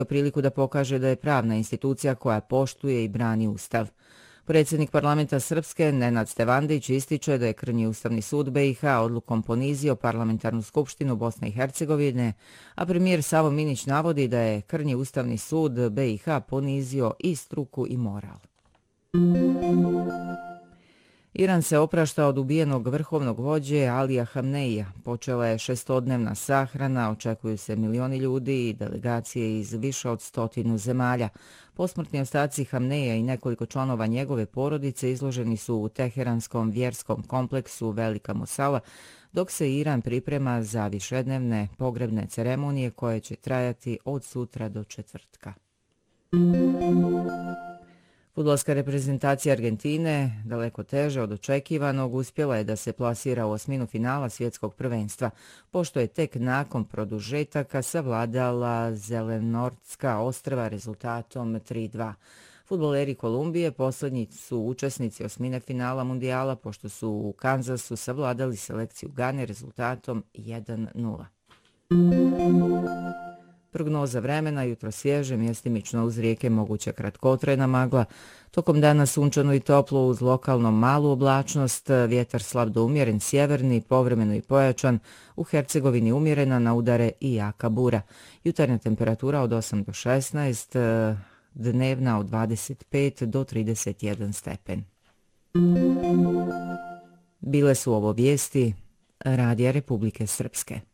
priliku da pokaže da je pravna institucija koja poštuje i brani Ustav. Predsjednik parlamenta Srpske, Nenad Stevandić, ističe da je Krnji Ustavni sud BiH odlukom ponizio Parlamentarnu skupštinu Bosne i Hercegovine, a premijer Savo Minić navodi da je Krnji Ustavni sud BiH ponizio i struku i moral. Iran se oprašta od ubijenog vrhovnog vođe Alija Hamneija. Počela je 6-dnevna sahrana, očekuju se milioni ljudi i delegacije iz više od 100 zemalja. Posmrtni ostaci Hamneija i nekoliko članova njegove porodice izloženi su u teheranskom vjerskom kompleksu Velika Musala, dok se Iran priprema za višednevne pogrebne ceremonije koje će trajati od sutra do četvrtka. Fudbalska reprezentacija Argentine, daleko teže od očekivanog, uspjela je da se plasira u osminu finala svjetskog prvenstva, pošto je tek nakon produžetaka savladala Zelenortska ostrva rezultatom 3:2. Fudbaleri Kolumbije posljednji su učesnici osmine finala mundijala, pošto su u Kanzasu savladali selekciju Gane rezultatom 1:0. Prognoza vremena, jutro svježe, mjestimično uz rijeke moguća kratkotrajna magla. Tokom dana sunčano i toplo uz lokalno malu oblačnost, vjetar slab do umjeren sjeverni, povremeno i pojačan, u Hercegovini umjerena, na udare i jaka bura. Jutarnja temperatura od 8 do 16, dnevna od 25 do 31 stepen. Bile su ovo vijesti Radija Republike Srpske.